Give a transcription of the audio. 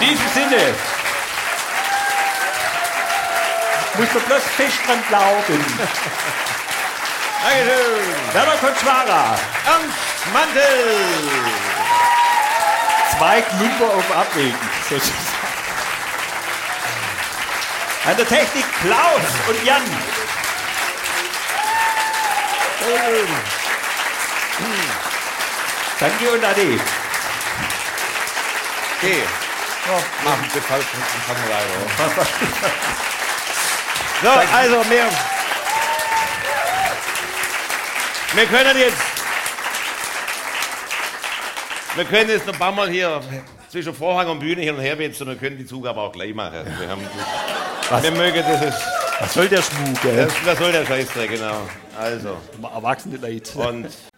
diesem Sinne muss man bloß fest dran glauben. Dankeschön. Werner Konschwara. Ernst Mantel. 2 Gmünder auf Abwägen, sozusagen. An der Technik Klaus und Jan. Danke und Ade. Okay. Machen wir falsch von rein. So, also wir können jetzt noch ein paar Mal hier zwischen Vorhang und Bühne hin und her wechseln und wir können die Zugabe auch gleich machen. Wir mögen das. Was soll der Schmuck, Was soll der Scheißdreck, genau. Also. Erwachsene Leute. Und